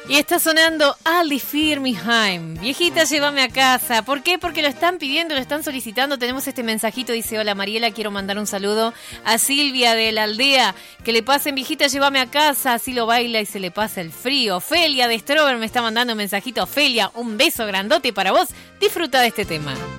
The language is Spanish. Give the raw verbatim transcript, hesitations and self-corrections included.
Y está sonando Ali Firmiheim. Viejita, llévame a casa. ¿Por qué? Porque lo están pidiendo, lo están solicitando. Tenemos este mensajito, dice: hola Mariela, quiero mandar un saludo a Silvia de la aldea. Que le pasen, viejita, llévame a casa. Así lo baila y se le pasa el frío. Ofelia de Strober me está mandando un mensajito. Ofelia, un beso grandote para vos. Disfruta de este tema.